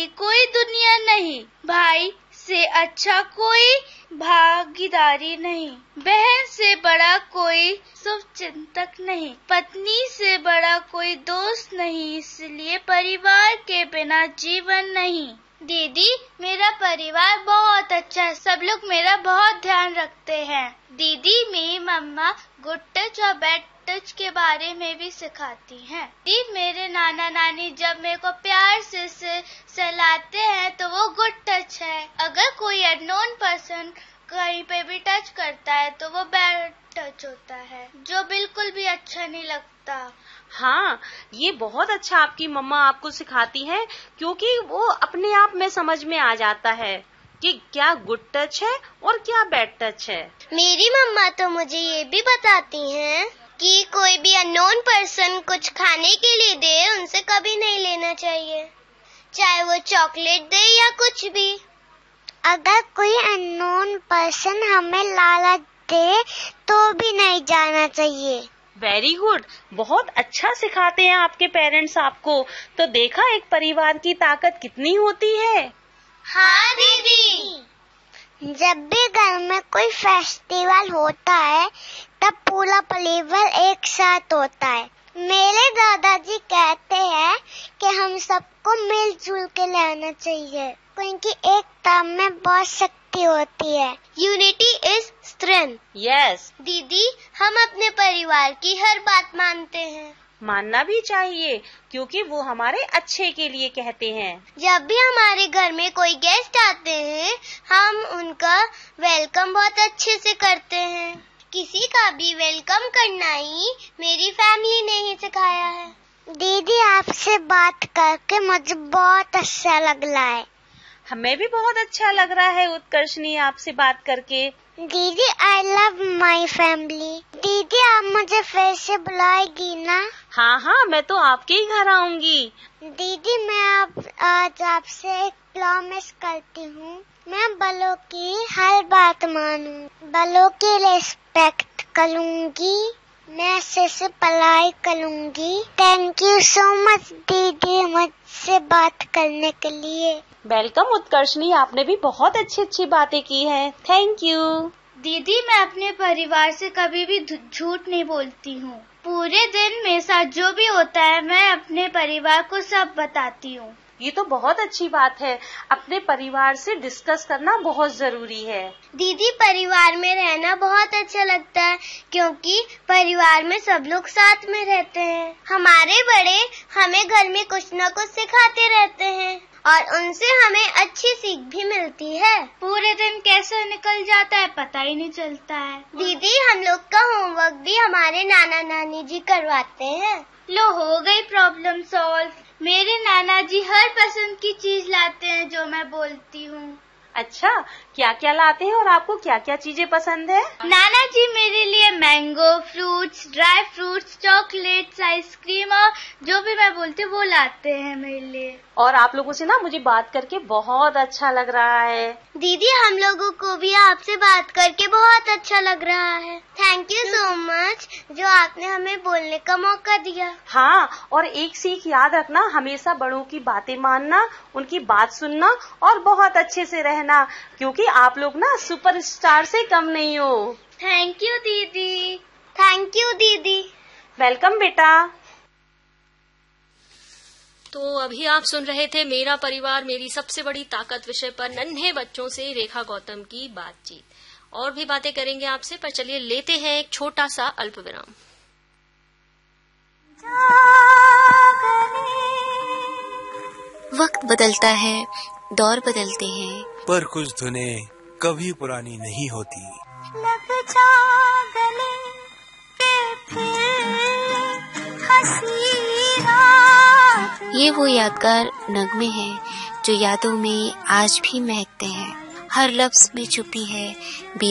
कोई दुनिया नहीं, भाई से अच्छा कोई भागीदारी नहीं, बहन से बड़ा कोई शुभचिंतक नहीं, पत्नी से बड़ा कोई दोस्त नहीं, इसलिए परिवार के बिना जीवन नहीं। दीदी, मेरा परिवार बहुत अच्छा है, सब लोग मेरा बहुत ध्यान रखते हैं। दीदी, मेरी मम्मा गुड टच और बैड टच के बारे में भी सिखाती हैं। दीदी, मेरे नाना नानी जब मेरे को प्यार से सहलाते हैं तो वो गुड टच है। अगर कोई अननोन पर्सन कहीं पे भी टच करता है तो वो बैड टच होता है, जो बिल्कुल भी अच्छा नहीं लगता। हाँ, ये बहुत अच्छा आपकी मम्मा आपको सिखाती हैं, क्योंकि वो अपने आप में समझ में आ जाता है कि क्या गुड टच है और क्या बैड टच है। मेरी मम्मा तो मुझे ये भी बताती हैं कि कोई भी अननोन पर्सन कुछ खाने के लिए दे, उनसे कभी नहीं लेना चाहिए, चाहे वो चॉकलेट दे या कुछ भी। अगर कोई अननोन पर्सन हमें लालच दे तो भी नहीं जाना चाहिए। वेरी गुड, बहुत अच्छा सिखाते हैं आपके पेरेंट्स आपको। तो देखा एक परिवार की ताकत कितनी होती है। हाँ दीदी, जब भी घर में कोई फेस्टिवल होता है तब पूरा परिवार एक साथ होता है। मेरे दादाजी कहते हैं कि हम सबको मिलजुल के रहना चाहिए, क्योंकि एकता में बहुत शक्ति होती है। Unity is strength. यस दीदी, हम अपने परिवार की हर बात मानते हैं। मानना भी चाहिए, क्योंकि वो हमारे अच्छे के लिए कहते हैं। जब भी हमारे घर में कोई गेस्ट आते हैं, हम उनका वेलकम बहुत अच्छे से करते हैं। किसी का भी वेलकम करना ही मेरी फैमिली ने ही सिखाया है। दीदी, आपसे बात करके मुझे बहुत अच्छा लग रहा है। हमें भी बहुत अच्छा लग रहा है उत्कर्षणी, आपसे बात करके। दीदी, आई लव माई फैमिली। दीदी, आप मुझे फिर से बुलाएगी ना? हाँ, मैं तो आपके ही घर आऊंगी। दीदी, मैं आज आपसे एक प्रॉमिस करती हूँ, मैं बड़ों की हर बात मानूं, बड़ों की रिस्पेक्ट करूँगी, मैं अच्छे से पढ़ाई करूँगी। थैंक यू सो मच दीदी मुझसे बात करने के लिए। वेलकम उत्कर्षणी, आपने भी बहुत अच्छी अच्छी बातें की हैं। Thank you. दीदी, मैं अपने परिवार से कभी भी झूठ नहीं बोलती हूँ। पूरे दिन मेरे साथ जो भी होता है मैं अपने परिवार को सब बताती हूँ। ये तो बहुत अच्छी बात है, अपने परिवार से डिस्कस करना बहुत जरूरी है। दीदी, परिवार में रहना बहुत अच्छा लगता है, क्योंकि परिवार में सब लोग साथ में रहते हैं। हमारे बड़े हमें घर में कुछ न कुछ सिखाते रहते हैं और उनसे हमें अच्छी सीख भी मिलती है। पूरे दिन कैसे निकल जाता है पता ही नहीं चलता है। दीदी, हम लोग का होमवर्क भी हमारे नाना नानी जी करवाते हैं। लो, हो गई प्रॉब्लम सॉल्व। मेरे नाना जी हर पसंद की चीज लाते हैं जो मैं बोलती हूँ। अच्छा, क्या क्या लाते हैं और आपको क्या क्या चीजें पसंद है? नाना जी मेरे लिए mango, fruits, dry fruits, chocolates, ice cream और जो भी मैं बोलती हूँ वो लाते हैं मेरे लिए। और आप लोगों से ना मुझे बात करके बहुत अच्छा लग रहा है। दीदी, हम लोगों को भी आपसे बात करके बहुत अच्छा लग रहा है। थैंक यू सो मच जो आपने हमें बोलने का मौका दिया। हाँ, और एक सीख याद रखना, हमेशा बड़ों की बातें मानना, उनकी बात सुनना और बहुत अच्छे से रहना, क्योंकि आप लोग ना सुपरस्टार से कम नहीं हो। थैंक यू दीदी। थैंक यू दीदी। वेलकम बेटा। तो अभी आप सुन रहे थे मेरा परिवार मेरी सबसे बड़ी ताकत विषय पर नन्हे बच्चों से रेखा गौतम की बातचीत। और भी बातें करेंगे आपसे, पर चलिए लेते हैं एक छोटा सा अल्प विराम। वक्त बदलता है, दौर बदलते हैं, पर कुछ धुनें कभी पुरानी नहीं होती। लग जा गले के फिर हंसी रात। ये वो यादगार नगमे हैं जो यादों में आज भी महकते हैं। हर लफ्ज में छुपी है